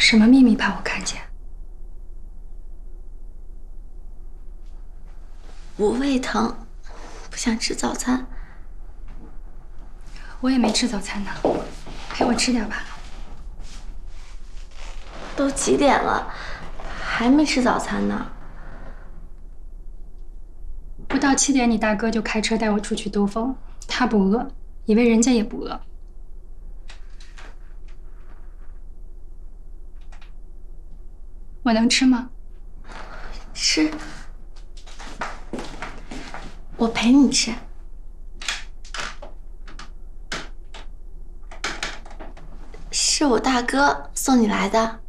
什么秘密怕我看见？ 我胃疼，不想吃早餐。 我也没吃早餐呢，陪我吃点吧。 都几点了，还没吃早餐呢？ 不到7点，你大哥就开车带我出去兜风，他不饿，以为人家也不饿。我能吃吗？ 吃，我陪你吃。是我大哥送你来的。